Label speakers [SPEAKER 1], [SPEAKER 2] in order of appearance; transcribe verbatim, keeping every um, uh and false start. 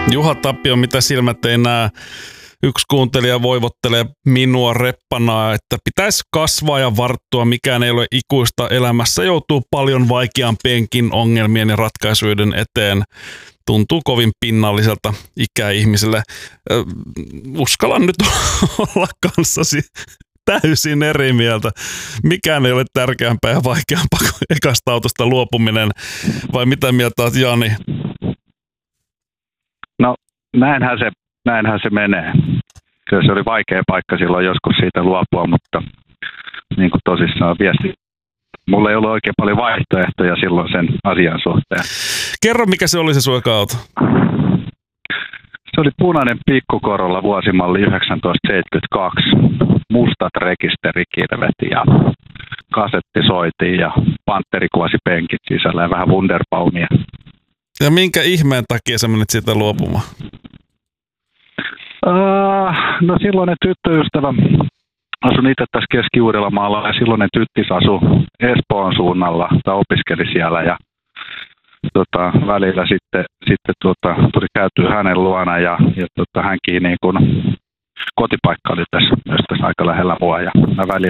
[SPEAKER 1] Juha Tapio, mitä silmät ei näe? Yksi kuuntelija voivottelee minua reppanaa, että pitäisi kasvaa ja varttua, mikään ei ole ikuista elämässä, joutuu paljon vaikeampienkin ongelmien ja ratkaisuiden eteen. Tuntuu kovin pinnalliselta ikäihmiselle. Uskallan nyt olla kanssasi täysin eri mieltä. Mikään ei ole tärkeämpää ja vaikeampaa kuin ekasta autosta luopuminen. Vai mitä mieltä olet, Jani?
[SPEAKER 2] No näinhän se, näinhän se menee. Kyllä se oli vaikea paikka silloin joskus siitä luopua, mutta niin kuin tosissaan viesti. Mulla ei ollut oikein paljon vaihtoehtoja silloin sen asian suhteen.
[SPEAKER 1] Kerro, mikä se oli se sun eka auto?
[SPEAKER 2] Se oli punainen pikkukorolla vuosimalli tuhatyhdeksänsataaseitsemänkymmentäkaksi. Mustat rekisterikirvet ja kasetti soitiin ja Pantteri kuvasi penkit sisällä ja vähän Wunderbaumia.
[SPEAKER 1] Ja minkä ihmeen takia sä menit siitä luopumaan?
[SPEAKER 2] Uh, no silloinen tyttöystävä asun itse tässä Keski-Uudellamaalla ja silloinen tyttis asui Espoon suunnalla tai opiskeli siellä ja tota, välillä sitten, sitten tota, tuli käytyä hänen luona ja, ja tota, hänkin niin kun, kotipaikka oli tässä, myös tässä aika lähellä mua ja mä välillä